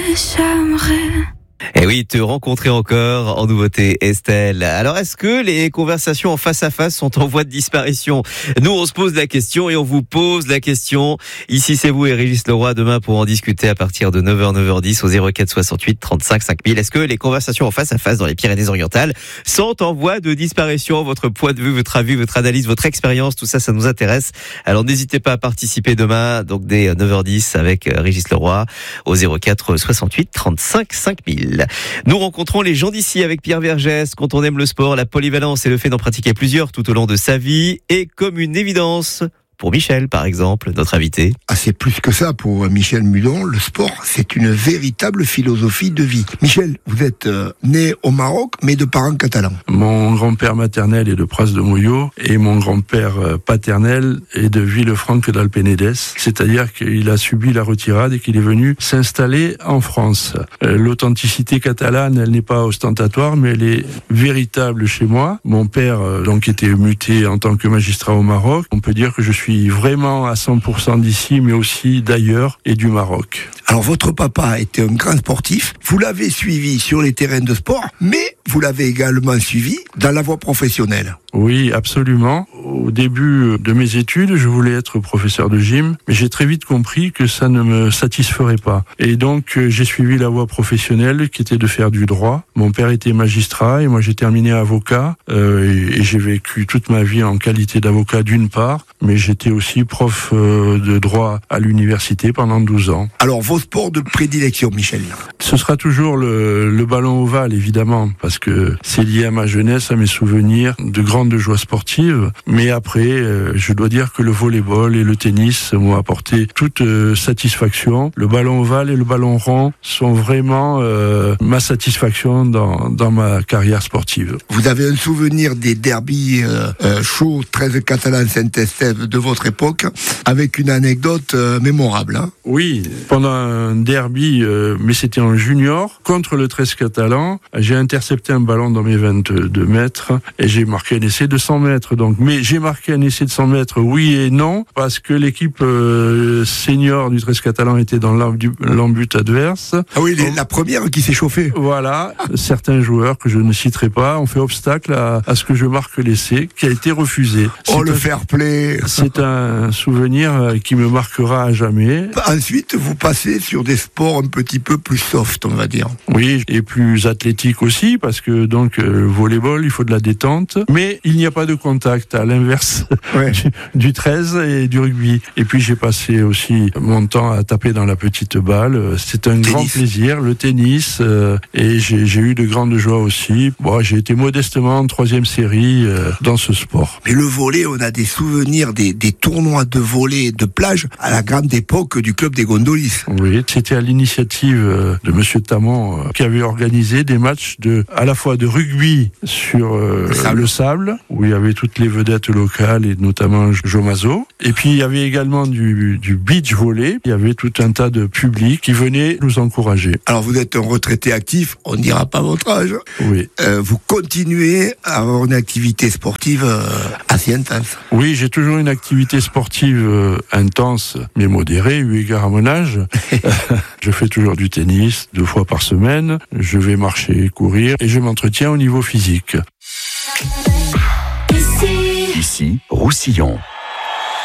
Et oui, te rencontrer encore en nouveauté, Estelle. Alors, est-ce que les conversations en face à face sont en voie de disparition? Nous, on se pose la question et on vous pose la question. Ici, c'est vous et Régis Leroy demain pour en discuter à partir de 9h, 9h10 au 04 68 35 5000. Est-ce que les conversations en face à face dans les Pyrénées-Orientales sont en voie de disparition? Votre point de vue, votre avis, votre analyse, votre expérience, tout ça, ça nous intéresse. Alors, n'hésitez pas à participer demain, donc dès 9h10 avec Régis Leroy au 04 68 35 5000. Nous rencontrons les gens d'ici avec Pierre Vergès. Quand on aime le sport, la polyvalence et le fait d'en pratiquer plusieurs tout au long de sa vie est comme une évidence. Pour Michel, par exemple, notre invité. Ah, c'est plus que ça pour Michel Mudon. Le sport, c'est une véritable philosophie de vie. Michel, vous êtes né au Maroc, mais de parents catalans. Mon grand-père maternel est de Pras de Moyo et mon grand-père paternel est de Villefranche d'Alpénédès. C'est-à-dire qu'il a subi la retirade et qu'il est venu s'installer en France. L'authenticité catalane, elle n'est pas ostentatoire, mais elle est véritable chez moi. Mon père, donc, était muté en tant que magistrat au Maroc. On peut dire que je suis vraiment à 100% d'ici, mais aussi d'ailleurs et du Maroc. Alors, votre papa était un grand sportif. Vous l'avez suivi sur les terrains de sport, mais vous l'avez également suivi dans la voie professionnelle. Oui, absolument. Au début de mes études, je voulais être professeur de gym, mais j'ai très vite compris que ça ne me satisferait pas. Et donc, j'ai suivi la voie professionnelle qui était de faire du droit. Mon père était magistrat et moi j'ai terminé avocat et j'ai vécu toute ma vie en qualité d'avocat d'une part, mais j'étais aussi prof de droit à l'université pendant 12 ans. Alors, vos sports de prédilection, Michel? Ce sera toujours le ballon ovale, évidemment, parce que c'est lié à ma jeunesse, à mes souvenirs de grande joie sportive. Mais après, je dois dire que le volleyball et le tennis m'ont apporté toute satisfaction. Le ballon ovale et le ballon rond sont vraiment ma satisfaction dans ma carrière sportive. Vous avez un souvenir des derbies chauds 13 catalans Saint-Estève de votre époque, avec une anecdote mémorable, hein? Oui, pendant un derby, mais c'était en junior, contre le 13 catalan, j'ai intercepté un ballon dans mes 22 mètres et j'ai marqué un essai de 100 mètres. Donc, mais j'ai marqué un essai de 100 mètres, oui et non, parce que l'équipe senior du 13 catalan était dans l'embut adverse. Ah oui, la première qui s'est chauffée. Voilà, certains joueurs que je ne citerai pas ont fait obstacle à ce que je marque l'essai, qui a été refusé. Oh, le fair play. C'est un souvenir qui me marquera à jamais. Ensuite, vous passez sur des sports un petit peu plus soft, on va dire. Oui, et plus athlétique aussi, parce que donc volleyball, il faut de la détente, mais il n'y a pas de contact, à l'inverse ouais. du 13 et du rugby. Et puis j'ai passé aussi mon temps à taper dans la petite balle. C'est un grand plaisir, le tennis, et j'ai eu de grandes joies aussi. Bon, j'ai été modestement en 3e série dans ce sport. Mais le volley, on a des souvenirs des tournois de volley de plage à la grande époque du club des Gondolis. Oui, c'était à l'initiative de Monsieur Tamon qui avait organisé des matchs à la fois de rugby sur le sable, où il y avait toutes les vedettes locales et notamment Joe Mazzo. Et puis il y avait également du beach volley. Il y avait tout un tas de publics qui venaient nous encourager. Alors vous êtes un retraité actif, on ne dira pas votre âge. Oui. Vous continuez à avoir une activité sportive assez intense. Oui, j'ai toujours une activité sportive intense, mais modérée, eu égard à mon âge. Je fais toujours du tennis 2 fois par semaine. Je vais marcher, courir et je m'entretiens au niveau physique. Ici, Roussillon.